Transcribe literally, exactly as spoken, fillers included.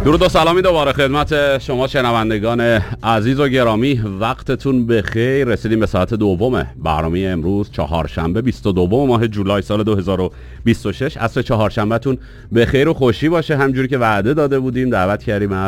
درود و سلامی دوباره خدمت شما شنوندگان عزیز و گرامی، وقتتون بخیر. رسیدیم به ساعت دوم برنامه امروز چهارشنبه بیست و دو ماه جولای سال دو هزار و بیست و شش. عصر چهارشنبهتون بخیر و خوشی باشه. همجوری که وعده داده بودیم دعوت کردیم